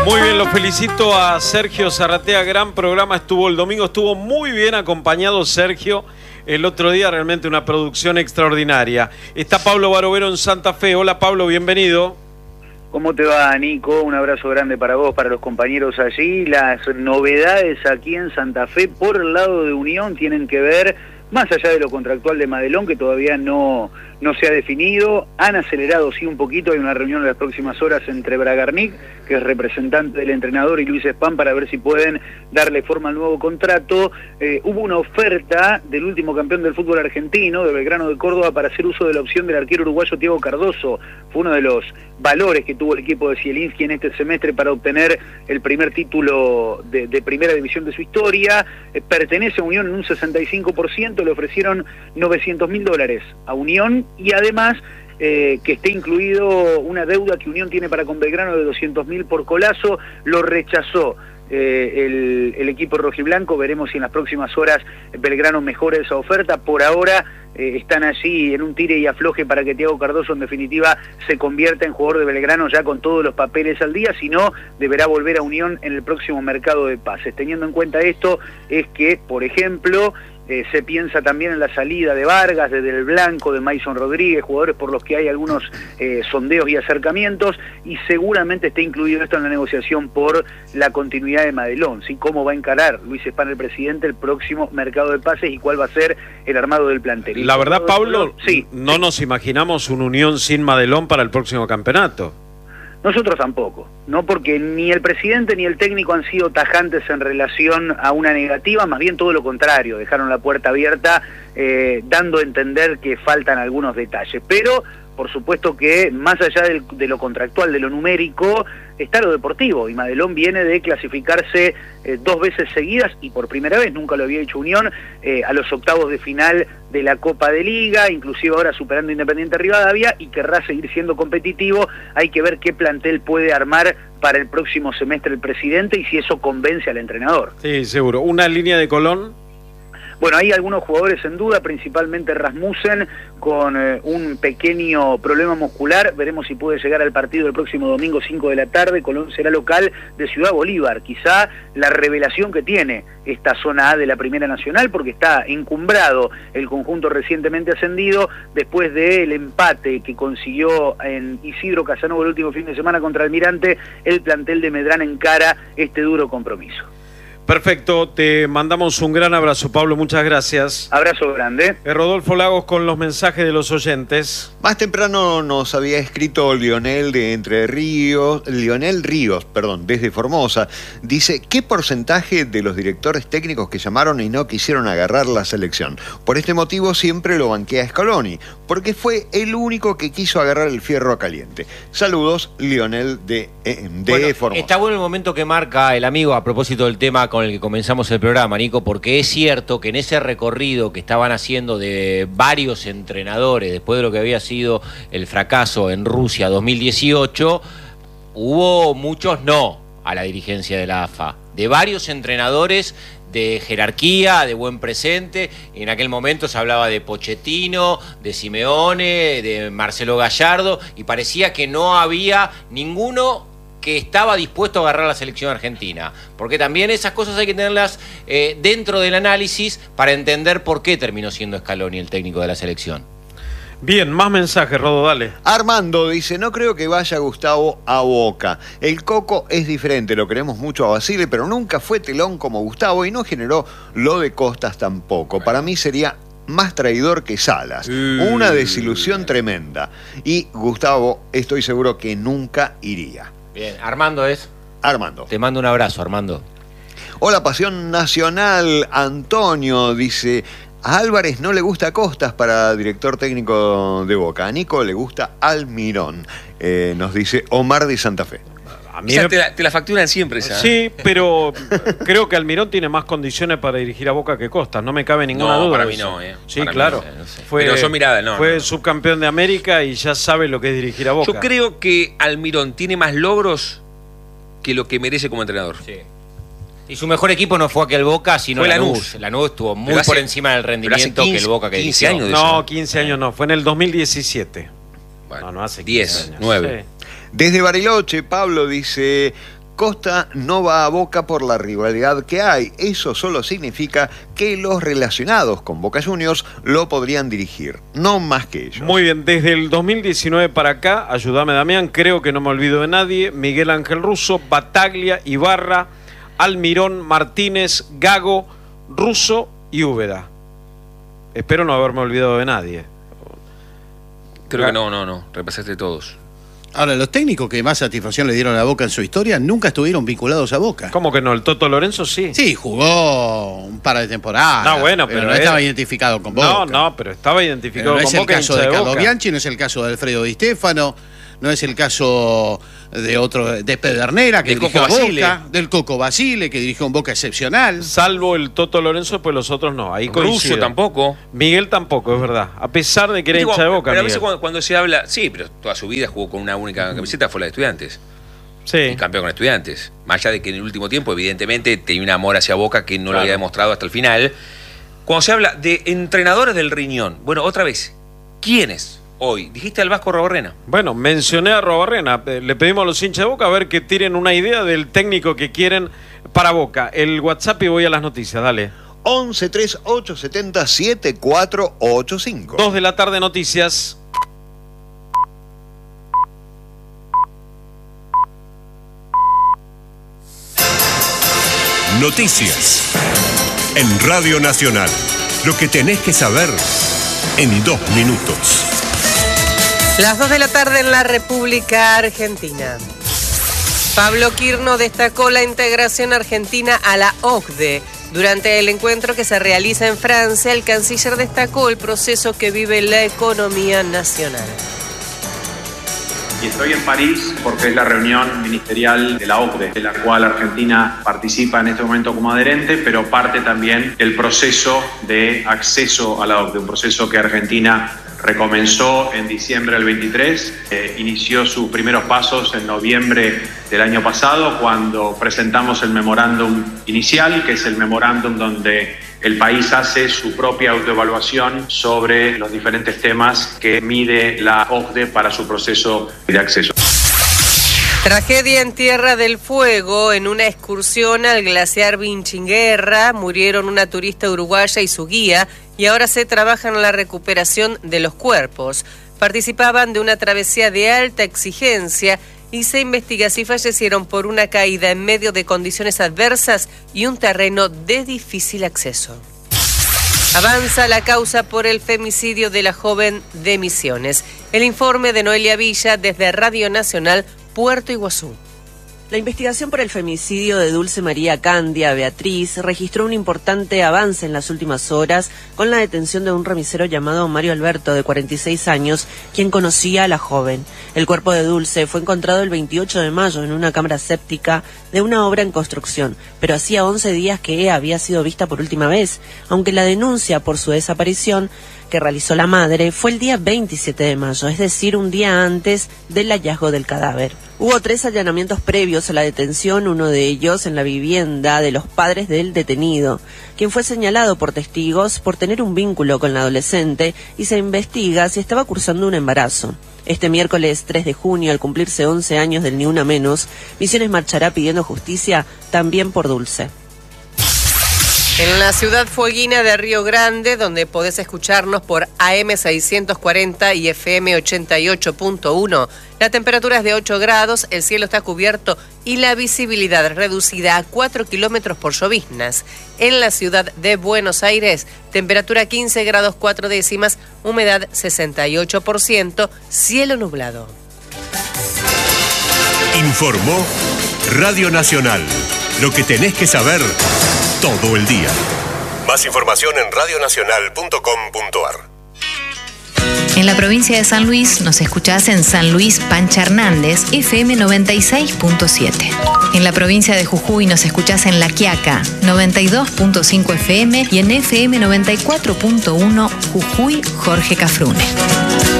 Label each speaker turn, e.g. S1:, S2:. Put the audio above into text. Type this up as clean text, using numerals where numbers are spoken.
S1: Muy bien, lo felicito a Sergio Zarratea, gran programa estuvo el domingo, estuvo muy bien acompañado Sergio, el otro día realmente una producción extraordinaria. Está Pablo Barovero en Santa Fe. Hola Pablo, bienvenido.
S2: ¿Cómo te va, Nico? Un abrazo grande para vos, para los compañeros allí. Las novedades aquí en Santa Fe por el lado de Unión tienen que ver, más allá de lo contractual de Madelón, que todavía no se ha definido. Han acelerado sí un poquito, hay una reunión en las próximas horas entre Bragarnik, que es representante del entrenador, y Luis Spam para ver si pueden darle forma al nuevo contrato. Hubo una oferta del último campeón del fútbol argentino, de Belgrano de Córdoba, para hacer uso de la opción del arquero uruguayo Thiago Cardoso. Fue uno de los valores que tuvo el equipo de Zielinski en este semestre para obtener el primer título de primera división de su historia. Pertenece a Unión en un 65%, le ofrecieron $900.000 a Unión, y además que esté incluido una deuda que Unión tiene para con Belgrano de $200.000 por Colazo. Lo rechazó el equipo rojiblanco. Veremos si en las próximas horas Belgrano mejora esa oferta. Por ahora están allí en un tire y afloje para que Thiago Cardoso en definitiva se convierta en jugador de Belgrano ya con todos los papeles al día. Si no, deberá volver a Unión en el próximo mercado de pases. Teniendo en cuenta esto, es que, por ejemplo, se piensa también en la salida de Vargas, de Del Blanco, de Mason Rodríguez, jugadores por los que hay algunos sondeos y acercamientos, y seguramente esté incluido esto en la negociación por la continuidad de Madelón, ¿sí? Cómo va a encarar Luis Spam, el presidente, el próximo mercado de pases y cuál va a ser el armado del plantel.
S1: La verdad, Pablo,
S2: sí,
S1: no nos imaginamos una Unión sin Madelón para el próximo campeonato.
S2: Nosotros tampoco, ¿no? Porque ni el presidente ni el técnico han sido tajantes en relación a una negativa, más bien todo lo contrario, dejaron la puerta abierta, dando a entender que faltan algunos detalles. Pero, por supuesto que, más allá de lo contractual, de lo numérico, está lo deportivo, y Madelón viene de clasificarse 2 veces seguidas, y por primera vez, nunca lo había hecho Unión, a los octavos de final de la Copa de Liga, inclusive ahora superando Independiente Rivadavia, y querrá seguir siendo competitivo. Hay que ver qué plantel puede armar para el próximo semestre el presidente y si eso convence al entrenador.
S1: Sí, seguro. ¿Una línea de Colón?
S2: Bueno, hay algunos jugadores en duda, principalmente Rasmussen, con un pequeño problema muscular. Veremos si puede llegar al partido el próximo domingo 5 de la tarde. Colón será local de Ciudad Bolívar. Quizá la revelación que tiene esta zona A de la Primera Nacional, porque está encumbrado el conjunto recientemente ascendido después del empate que consiguió en Isidro Casanova el último fin de semana contra Almirante. El plantel de Medrano encara este duro compromiso.
S1: Perfecto, te mandamos un gran abrazo, Pablo, muchas gracias.
S2: Abrazo grande.
S1: Rodolfo Lagos con los mensajes de los oyentes.
S3: Más temprano nos había escrito Lionel Ríos, desde Formosa. Dice, ¿qué porcentaje de los directores técnicos que llamaron y no quisieron agarrar la selección? Por este motivo siempre lo banquea a Scaloni, porque fue el único que quiso agarrar el fierro caliente. Saludos, Lionel de Formosa.
S4: Está bueno el momento que marca el amigo a propósito del tema con el que comenzamos el programa, Nico, porque es cierto que en ese recorrido que estaban haciendo de varios entrenadores después de lo que había sido el fracaso en Rusia 2018, hubo muchos no a la dirigencia de la AFA, de varios entrenadores de jerarquía, de buen presente. En aquel momento se hablaba de Pochettino, de Simeone, de Marcelo Gallardo, y parecía que no había ninguno que estaba dispuesto a agarrar la selección argentina, porque también esas cosas hay que tenerlas dentro del análisis para entender por qué terminó siendo Scaloni el técnico de la selección.
S1: Bien, más mensajes, Rodo, dale.
S3: Armando dice, no creo que vaya Gustavo a Boca. El Coco es diferente, lo queremos mucho a Basile, pero nunca fue telón como Gustavo y no generó lo de Costas tampoco. Para mí sería más traidor que Salas. Una desilusión tremenda. Y Gustavo, estoy seguro que nunca iría.
S4: Bien, Armando es.
S3: Armando.
S4: Te mando un abrazo, Armando.
S3: Hola, Pasión Nacional. Antonio dice, a Álvarez no le gusta Costas para director técnico de Boca. A Nico le gusta Almirón. Nos dice Omar de Santa Fe.
S5: A mí te la facturan siempre esa.
S1: Sí, pero creo que Almirón tiene más condiciones para dirigir a Boca que Costas, no me cabe ninguna duda.
S5: Para mí
S1: eso.
S5: no,
S1: Sí,
S5: para
S1: claro.
S5: Mí no sé.
S1: Fue
S5: no.
S1: subcampeón de América y ya sabe lo que es dirigir a Boca.
S5: Yo creo que Almirón tiene más logros que lo que merece como entrenador.
S4: Sí. Y su mejor equipo no fue aquel Boca, sino
S5: fue
S4: Lanús. Lanús estuvo muy por encima del rendimiento
S5: 15,
S4: que el Boca que
S5: 15 años de
S1: No,
S5: eso.
S1: 15 años no, fue en el 2017.
S5: Bueno,
S1: no hace 15
S5: 10,
S1: años.
S5: 9.
S1: Sí.
S3: Desde Bariloche, Pablo dice, Costa no va a Boca por la rivalidad que hay. Eso solo significa que los relacionados con Boca Juniors lo podrían dirigir, no más que ellos.
S1: Muy bien, desde el 2019 para acá, ayúdame Damián, creo que no me olvido de nadie, Miguel Ángel Russo, Bataglia, Ibarra, Almirón, Martínez, Gago, Russo y Úbeda. Espero no haberme olvidado de nadie.
S5: Creo que no, repasaste todos.
S6: Ahora, los técnicos que más satisfacción le dieron a Boca en su historia nunca estuvieron vinculados a Boca.
S1: ¿Cómo que no? ¿El Toto Lorenzo sí?
S6: Sí, jugó un par de temporadas.
S1: No, bueno, pero
S6: no estaba identificado con Boca.
S1: No, pero estaba identificado
S6: no
S1: con Boca.
S6: No es el caso de Carlo Bianchi, no es el caso de Alfredo Di Stéfano, no es el caso de Pedernera, que dirigió a Boca, del Coco Basile, que dirigió un Boca excepcional.
S1: Salvo el Toto Lorenzo, pues los otros no. Ahí coinciden.
S5: Russo tampoco.
S1: Miguel tampoco, es verdad. A pesar de que era hincha de Boca.
S5: Pero a veces cuando se habla, sí, pero toda su vida jugó con una única camiseta, fue la de Estudiantes.
S1: Sí.
S5: Y campeón con Estudiantes. Más allá de que en el último tiempo, evidentemente, tenía un amor hacia Boca que no lo había demostrado hasta el final. Cuando se habla de entrenadores del riñón, bueno, otra vez, ¿quiénes? Hoy, dijiste al Vasco Arruabarrena.
S1: Bueno, mencioné a Arruabarrena. Le pedimos a los hinchas de Boca a ver que tiren una idea del técnico que quieren para Boca. El WhatsApp y voy a las noticias, dale.
S3: 11 3870 7485.
S1: 2 de la tarde, noticias.
S7: Noticias. En Radio Nacional. Lo que tenés que saber en 2 minutos.
S8: Las 2 de la tarde en la República Argentina. Pablo Quirno destacó la integración argentina a la OCDE. Durante el encuentro que se realiza en Francia, el canciller destacó el proceso que vive la economía nacional.
S9: Y estoy en París porque es la reunión ministerial de la OCDE, de la cual Argentina participa en este momento como adherente, pero parte también del proceso de acceso a la OCDE, un proceso que Argentina recomenzó en diciembre del 23, inició sus primeros pasos en noviembre del año pasado, cuando presentamos el memorándum inicial, que es el memorándum donde el país hace su propia autoevaluación sobre los diferentes temas que mide la OCDE para su proceso de acceso.
S8: Tragedia en Tierra del Fuego. En una excursión al glaciar Vinchinguerra murieron una turista uruguaya y su guía, y ahora se trabaja en la recuperación de los cuerpos. Participaban de una travesía de alta exigencia y se investiga si fallecieron por una caída en medio de condiciones adversas y un terreno de difícil acceso. Avanza la causa por el femicidio de la joven de Misiones. El informe de Noelia Villa desde Radio Nacional, Puerto Iguazú.
S10: La investigación por el femicidio de Dulce María Candia Beatriz registró un importante avance en las últimas horas con la detención de un remisero llamado Mario Alberto, de 46 años, quien conocía a la joven. El cuerpo de Dulce fue encontrado el 28 de mayo en una cámara séptica de una obra en construcción, pero hacía 11 días que había sido vista por última vez, aunque la denuncia por su desaparición que realizó la madre fue el día 27 de mayo, es decir, un día antes del hallazgo del cadáver. Hubo 3 allanamientos previos a la detención, uno de ellos en la vivienda de los padres del detenido, quien fue señalado por testigos por tener un vínculo con la adolescente, y se investiga si estaba cursando un embarazo. Este miércoles 3 de junio, al cumplirse 11 años del Ni Una Menos, Misiones marchará pidiendo justicia también por Dulce.
S8: En la ciudad fueguina de Río Grande, donde podés escucharnos por AM 640 y FM 88.1, la temperatura es de 8 grados, el cielo está cubierto y la visibilidad reducida a 4 kilómetros por lloviznas. En la ciudad de Buenos Aires, temperatura 15 grados 4 décimas, humedad 68%, cielo nublado.
S7: Informó Radio Nacional. Lo que tenés que saber todo el día. Más información en radionacional.com.ar.
S11: En la provincia de San Luis nos escuchás en San Luis Pancha Hernández, FM 96.7. En la provincia de Jujuy nos escuchás en La Quiaca, 92.5 FM y en FM 94.1 Jujuy Jorge Cafrune.